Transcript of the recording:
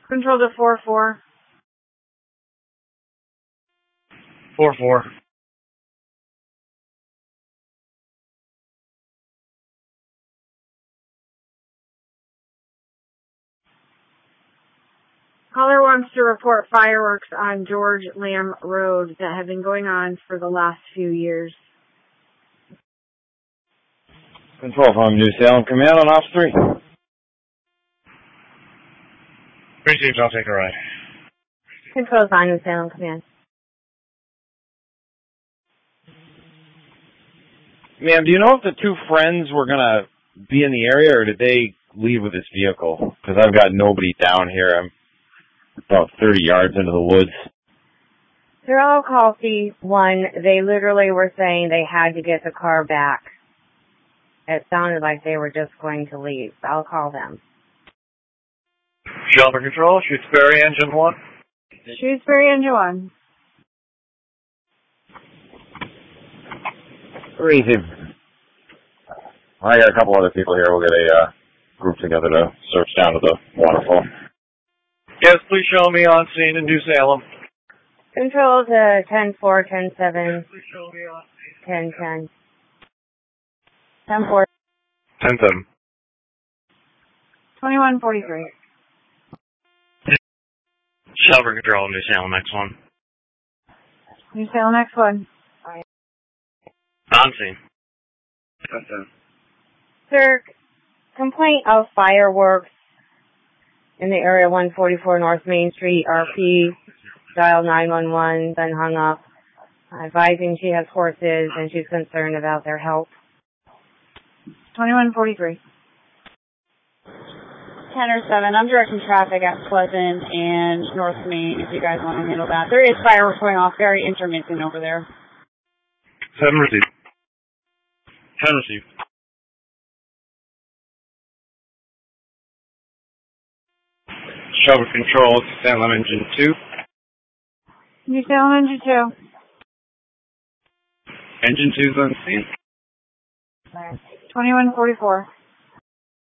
Control to 4-4. 4-4. Caller wants to report fireworks on George Lamb Road that have been going on for the last few years. Control from New Salem Command on Ops 3. Received, I'll take a ride. Control's on New Salem Command. Ma'am, do you know if the two friends were going to be in the area, or did they leave with this vehicle? Because I've got nobody down here. I'm about 30 yards into the woods. Zero call C1, they literally were saying they had to get the car back. It sounded like they were just going to leave. I'll call them. Shelter Control, Shrewsbury Engine 1. Shrewsbury Engine 1. Easy. I got a couple other people here. We'll get a group together to search down to the waterfall. Yes, please show me on scene in New Salem. Control to 10-4, 10-7, 10-10. 10-4. 10-7. 21-43. Shelter Control, New Salem, X1. New Salem X1. On scene. Sir, complaint of fireworks in the area 144 North Main Street, RP, dial 911, then hung up, advising she has horses and she's concerned about their health. 21-43. 10 or 7. I'm directing traffic at Pleasant and North Main if you guys want to handle that. There is fireworks going off, very intermittent over there. 7 received. 10 received. Shelter Control, Salem Engine 2. New Salem Engine 2. Engine 2's on scene. 21-44.